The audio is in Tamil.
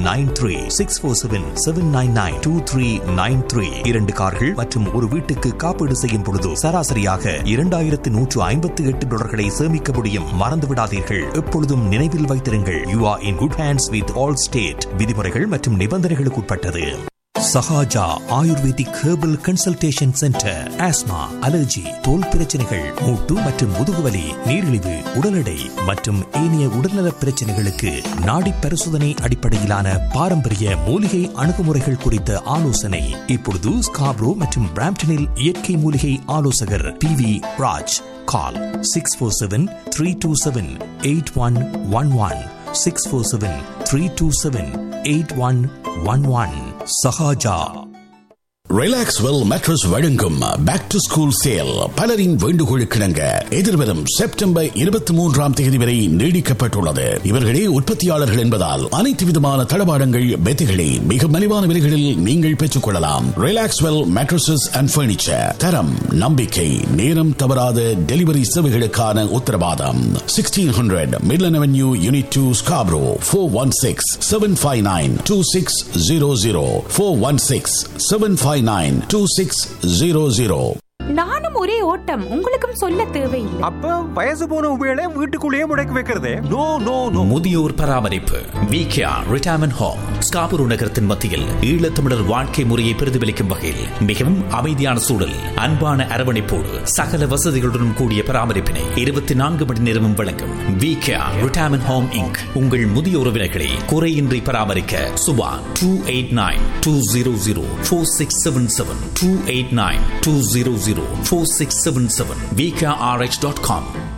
2393 647-799-2393. 2 கார்கள் மற்றும் ஒரு வீட்டுக்கு காப்பீடு செய்யும் பொழுது சராசரியாக $2158 சேமிக்க முடியும். மறந்து விடாதீர்கள், எப்பொழுதும் நினைவில் வைத்திருங்கள், you are in good hands with Allstate. விதிமுறைகள் மற்றும் நிபந்தனைகளுக்கு உட்பட்டது. Sahaja ayurvedic herbal consultation centre. Asthma, allergy, தோல் பிரச்சனைகள், மூட்டு மற்றும் முதுகுவலி, நீரிழிவு, உடல் எடை மற்றும் ஏனைய உடல்நல பிரச்சனைகளுக்கு நாடி பரிசோதனை அடிப்படையிலான பாரம்பரிய மூலிகை அணுகுமுறைகள் குறித்த ஆலோசனை. இப்பொழுது ஸ்காப்ரோ மற்றும் பிராம்ப்டனில் இயற்கை மூலிகை ஆலோசகர் PV ராஜ். கால் 647-327-8111 647-327-8111. சஹாஜா. ரிலாக்ஸ்வெல் மேட்ரஸ் வழங்கும் பேக் டு ஸ்கூல் சேல். பலரின் வேண்டுகோளுக்கிணங்க எதிர்வரும் செப்டம்பர் 23 வரை நீடிக்கப்பட்டுள்ளது. இவர்களே உற்பத்தியாளர்கள் என்பதால் அனைத்து விதமான தளபாடங்கள், பெத்திகளை மிக மலிவான விலைகளில் நீங்கள் பெற்றுக் கொள்ளலாம். Relaxwell mattresses and furniture. தரம், நம்பிக்கை, நேரம் தவறாத டெலிவரி சேவைகளுக்கான உத்தரவாதம். 1600 மிட்லண்ட் அவென்யூ, யூனிட் 2, ஸ்காப்ரோ. 416-759-2600 416-759-2600. நானும் ஒரே ஓட்டம், உங்களுக்கும் சொல்ல தேவையில்லை. அப்ப வயசு போன உபயோக வீட்டுக்குள்ளேயே முடக்கி வைக்கிறதே. No no no. முதியோர் பராமரிப்பு விகேஆர் ரிட்டையர்மென்ட் ஹோம் ஸ்காபுரு நகரத்தின் மத்தியில் ஈழத்தமிழர் வாழ்க்கை முறையை பிரதிபலிக்கும் வகையில் மிகவும் அமைதியான சூழல், அன்பான அரவணைப்போடு சகல வசதிகளுடன் கூடிய பராமரிப்பினை 24 மணி நேரமும் வழங்கும் விகேஆர் ரிட்டையர்மென்ட் ஹோம் இன்க். உங்கள் முதிய உறவினர்களை குறையின்றி பராமரிக்க சுபா 289-200-4677 289-200-4677 VKRH.com.